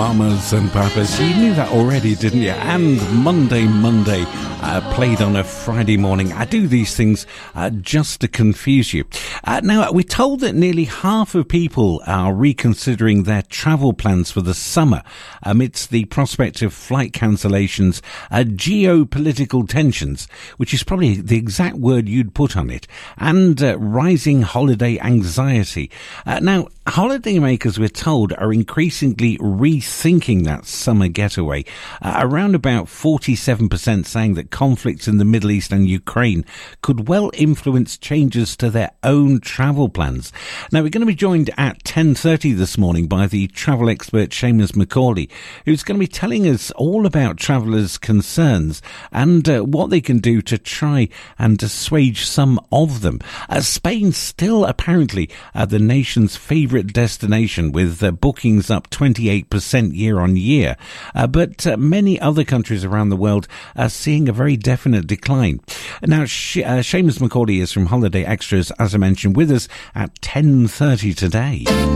Mamas and Papas. You knew that already, didn't you? And Monday, played on a Friday morning. I do these things just to confuse you. Now, we're told that nearly half of people are reconsidering their travel plans for the summer amidst the prospect of flight cancellations, geopolitical tensions, which is probably the exact word you'd put on it, and rising holiday anxiety. Now, holidaymakers, we're told, are increasingly rethinking that summer getaway. Around about 47% saying that conflicts in the Middle East and Ukraine could well influence changes to their own travel plans. Now, we're going to be joined at 10:30 this morning by the travel expert Seamus Macaulay, who's going to be telling us all about travellers' concerns and what they can do to try and assuage some of them. Spain's still apparently the nation's favourite destination, with bookings up 28% year on year, but many other countries around the world are seeing a very definite decline. Now, Seamus Macaulay is from Holiday Extras, as I mentioned, with us at 10:30 today.